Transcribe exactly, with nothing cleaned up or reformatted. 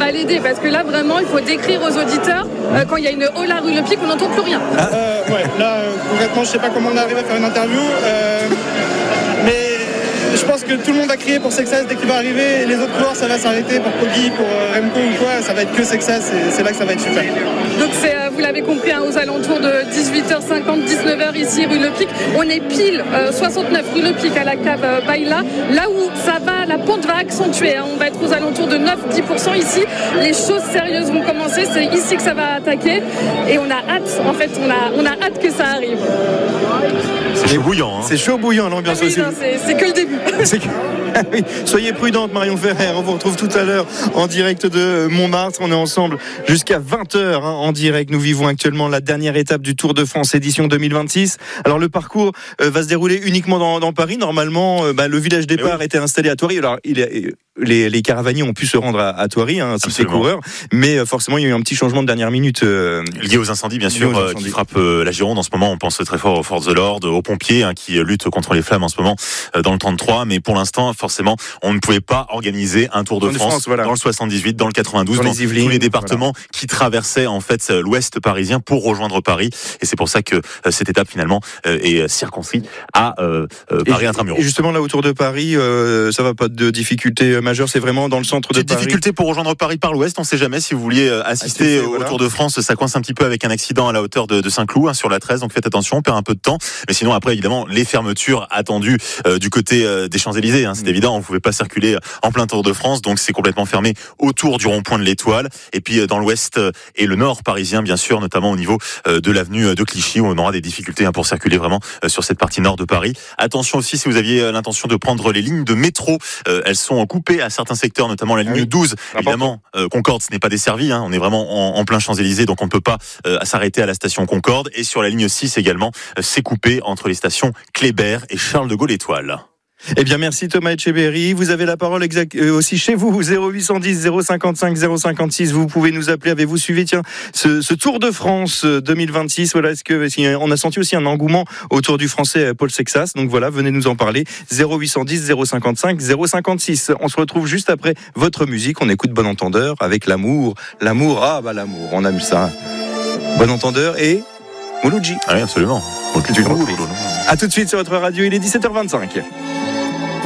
va l'aider parce que là vraiment il faut décrire aux auditeurs euh, quand il y a une Ola rue Le Pic, on n'entend plus rien. Ah. Euh, ouais, là euh, concrètement je sais pas comment on arrive à faire une interview, euh, mais je pense que tout le monde va crier pour Sexas dès qu'il va arriver. Les autres coureurs, ça va s'arrêter pour Poggi, pour euh, Remco ou quoi. Ça va être que Sexas et c'est là que ça va être super. Donc c'est, euh, vous l'avez compris, hein, aux alentours de dix-huit heures cinquante, dix-neuf heures ici rue Le Pic. On est pile euh, soixante-neuf rue Le Pic à la cave euh, Baïla. Là où ça va, la pente va accentuer. Hein. On va être aux alentours de neuf à dix pour cent ici. Les choses sérieuses vont commencer. C'est ici que ça va attaquer. Et on a hâte, en fait, on a, on a hâte que ça arrive. C'est chaud bouillant. Hein. C'est chaud bouillant l'ambiance ah oui, aussi. Non, c'est, c'est que le début. C'est que... oui. Soyez prudente Marion Ferrer, on vous retrouve tout à l'heure en direct de Montmartre. On est ensemble jusqu'à vingt heures hein, en direct. Nous vivons actuellement la dernière étape du Tour de France édition deux mille vingt-six. Alors le parcours euh, va se dérouler uniquement dans, dans Paris. Normalement, euh, bah, le village départ oui. était installé à Thoiry. Alors il est... Les, les caravaniers ont pu se rendre à, à Thoiry, hein, ainsi que les coureurs, mais euh, forcément il y a eu un petit changement de dernière minute euh, lié aux incendies, bien sûr, euh, qui frappent euh, la Gironde en ce moment. On pense très fort aux forces de l'ordre, aux pompiers hein, qui luttent contre les flammes en ce moment euh, dans le trente-trois. Mais pour l'instant, forcément, on ne pouvait pas organiser un Tour de, France, France voilà. dans le soixante-dix-huit, dans le quatre-vingt-douze, dans, dans les Yvelines, tous les départements voilà. qui traversaient en fait l'Ouest parisien pour rejoindre Paris. Et c'est pour ça que euh, cette étape finalement euh, est circonscrite à euh, euh, Paris intramuros. Et justement là autour de Paris, euh, ça va pas de difficultés majeures. C'est vraiment dans le centre de Paris. Difficulté pour rejoindre Paris par l'ouest, on ne sait jamais si vous vouliez assister au voilà. Tour de France, ça coince un petit peu avec un accident à la hauteur de, de Saint-Cloud hein, sur la treize, donc faites attention, on perd un peu de temps, mais sinon après évidemment les fermetures attendues euh, du côté euh, des Champs-Élysées, hein, c'est mmh. évident, on ne pouvait pas circuler en plein Tour de France, donc c'est complètement fermé autour du rond-point de l'Étoile, et puis euh, dans l'ouest euh, et le nord parisien bien sûr, notamment au niveau euh, de l'avenue de Clichy, où on aura des difficultés hein, pour circuler vraiment euh, sur cette partie nord de Paris. Attention aussi si vous aviez euh, l'intention de prendre les lignes de métro, euh, elles sont coupées à certains secteurs, notamment la ligne oui. douze, évidemment, euh, Concorde, ce n'est pas desservi, hein, on est vraiment en, en plein Champs-Élysées, donc on ne peut pas euh, s'arrêter à la station Concorde. Et sur la ligne six également, euh, c'est coupé entre les stations Kléber et Charles de Gaulle-Étoile. Eh bien, merci Thomas Etcheberry. Vous avez la parole exact, euh, aussi chez vous, zéro huit cent dix, zéro cinquante-cinq, zéro cinquante-six. Vous pouvez nous appeler. Avez-vous suivi, tiens, ce, ce Tour de France deux mille vingt-six? Voilà, est-ce que, est-ce on a senti aussi un engouement autour du Français Paul Sexas? Donc voilà, venez nous en parler. zéro huit cent dix, zéro cinquante-cinq, zéro cinquante-six. On se retrouve juste après votre musique. On écoute Bon Entendeur avec l'amour. L'amour, ah bah l'amour, on aime ça. Bon Entendeur et Mouloudji. Ah oui, absolument. A tout de suite sur votre radio, il est dix-sept heures vingt-cinq.